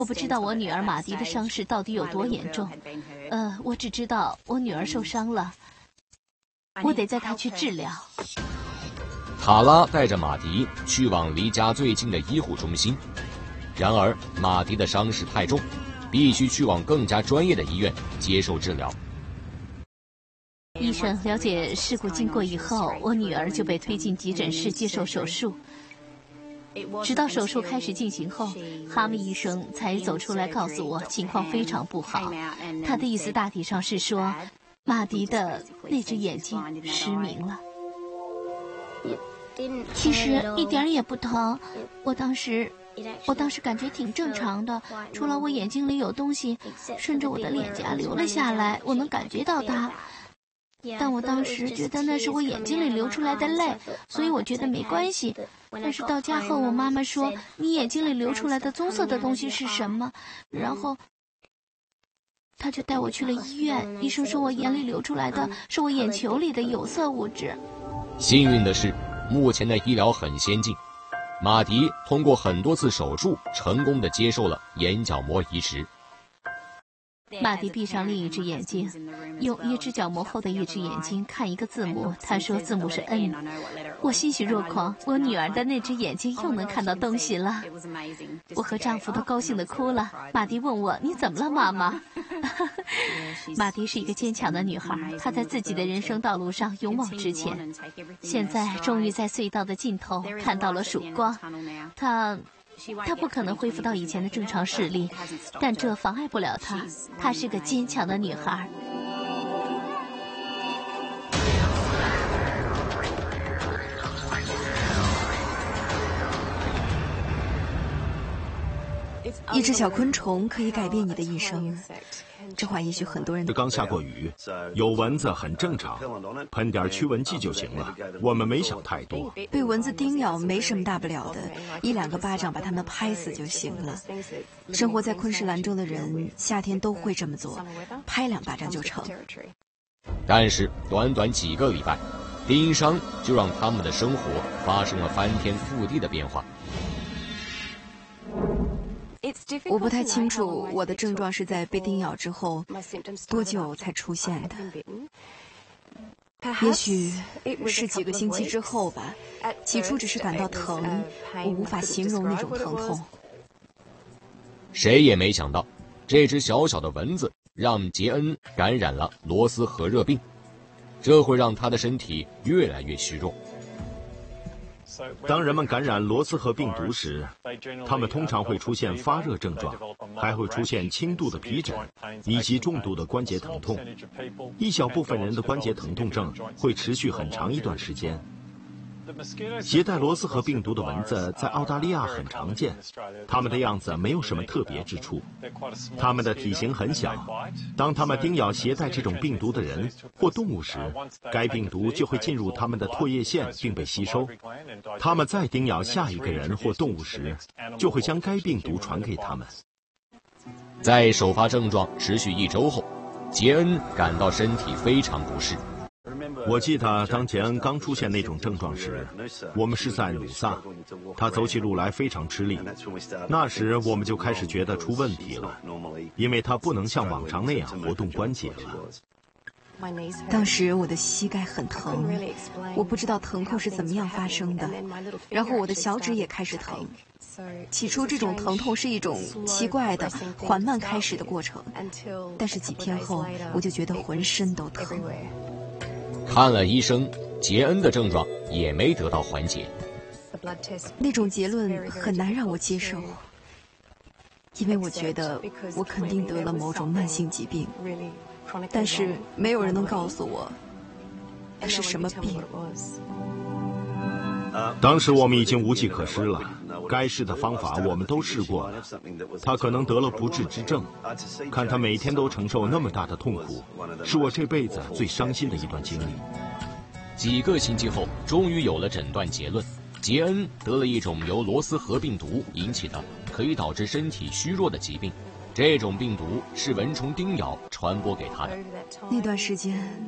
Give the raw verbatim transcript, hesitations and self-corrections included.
我不知道我女儿马迪的伤势到底有多严重，呃，我只知道我女儿受伤了，我得带她去治疗。 卡拉带着马迪去往离家最近的医护中心，然而马迪的伤势太重，必须去往更加专业的医院接受治疗。 医生了解事故经过以后，我女儿就被推进急诊室接受手术。直到手术开始进行后，哈密医生才走出来告诉我情况非常不好。他的意思大体上是说，马迪的那只眼睛失明了。其实一点也不疼，我当时，我当时感觉挺正常的，除了我眼睛里有东西顺着我的脸颊流了下来，我能感觉到它。但我当时觉得那是我眼睛里流出来的泪，所以我觉得没关系。但是到家后，我妈妈说：“你眼睛里流出来的棕色的东西是什么？”然后，她就带我去了医院。医生说我眼里流出来的是我眼球里的有色物质。 幸运的是，目前的医疗很先进，马迪通过很多次手术，成功的接受了眼角膜移植。 马迪闭上另一只眼睛，用一只角膜后的一只眼睛看一个字母，他说字母是 N。我欣喜若狂，我女儿的那只眼睛又能看到东西了。我和丈夫都高兴地哭了。马迪问我：“你怎么了，妈妈？”马迪是一个坚强的女孩，她在自己的人生道路上勇往直前。现在终于在隧道的尽头看到了曙光。她。她不可能恢复到以前的正常视力，但这妨碍不了她。她是个坚强的女孩。 一只小昆虫可以改变你的一生，这话也许很多人都。 刚下过雨，有蚊子很正常，喷点驱蚊剂就行了。我们没想太多。 被蚊子叮咬没什么大不了的，一两个巴掌把它们拍死就行了。生活在昆士兰州的人，夏天都会这么做，拍两巴掌就成。 但是短短几个礼拜，叮伤就让他们的生活发生了翻天覆地的变化。 我不太清楚我的症状是在被叮咬之后多久才出现的，也许是几个星期之后吧。起初只是感到疼，我无法形容那种疼痛。 谁也没想到，这只小小的蚊子让杰恩感染了罗斯核热病，这会让他的身体越来越虚弱。 当人们感染罗斯核病毒时，他们通常会出现发热症状，还会出现轻度的皮疹以及重度的关节疼痛。一小部分人的关节疼痛症会持续很长一段时间。携带罗斯核病毒的蚊子在澳大利亚很常见，它们的样子没有什么特别之处，它们的体型很小。当它们叮咬携带这种病毒的人或动物时，该病毒就会进入它们的唾液腺并被吸收。它们再叮咬下一个人或动物时，就会将该病毒传给他们。 在首发症状持续一周后，杰恩感到身体非常不适。 我记得当杰恩刚出现那种症状时，我们是在努萨，他走起路来非常吃力。那时我们就开始觉得出问题了，因为他不能像往常那样活动关节了。 当时我的膝盖很疼，我不知道疼痛是怎么样发生的，然后我的小指也开始疼。起初这种疼痛是一种奇怪的缓慢开始的过程，但是几天后我就觉得浑身都疼。 看了医生，杰恩的症状也没得到缓解。 那种结论很难让我接受，因为我觉得我肯定得了某种慢性疾病，但是没有人能告诉我是什么病。 当时我们已经无计可施了，该试的方法我们都试过了。他可能得了不治之症，看他每天都承受那么大的痛苦，是我这辈子最伤心的一段经历。 几个星期后，终于有了诊断结论，杰恩得了一种由罗斯核病毒引起的可以导致身体虚弱的疾病。这种病毒是蚊虫叮咬传播给他的。 那段时间